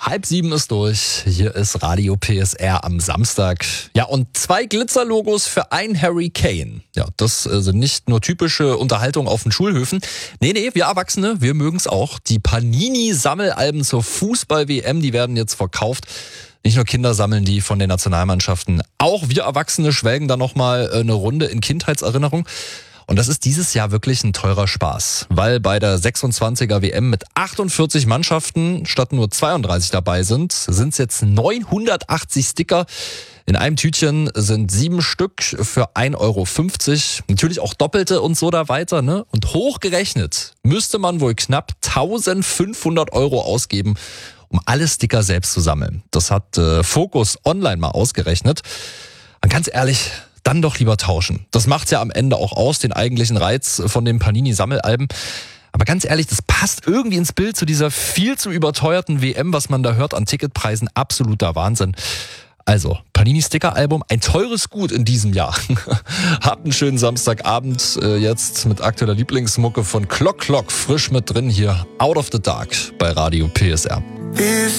6:30 ist durch. Hier ist Radio PSR am Samstag. Ja, und 2 Glitzerlogos für ein Harry Kane. Ja, das sind nicht nur typische Unterhaltung auf den Schulhöfen. Nee, wir Erwachsene, wir mögen es auch. Die Panini-Sammelalben zur Fußball-WM, die werden jetzt verkauft. Nicht nur Kinder sammeln die von den Nationalmannschaften. Auch wir Erwachsene schwelgen da nochmal eine Runde in Kindheitserinnerung. Und das ist dieses Jahr wirklich ein teurer Spaß, weil bei der 26er WM mit 48 Mannschaften statt nur 32 dabei sind es jetzt 980 Sticker. In einem Tütchen sind 7 Stück für 1,50 €. Natürlich auch Doppelte und so da weiter, ne? Und hochgerechnet müsste man wohl knapp 1.500 € ausgeben, um alle Sticker selbst zu sammeln. Das hat Focus Online mal ausgerechnet. Und ganz ehrlich, dann doch lieber tauschen. Das macht's ja am Ende auch aus, den eigentlichen Reiz von den Panini-Sammelalben. Aber ganz ehrlich, das passt irgendwie ins Bild zu dieser viel zu überteuerten WM, was man da hört an Ticketpreisen. Absoluter Wahnsinn. Also, Panini-Sticker-Album, ein teures Gut in diesem Jahr. Habt einen schönen Samstagabend jetzt mit aktueller Lieblingsmucke von Clock frisch mit drin hier. Out of the Dark bei Radio PSR.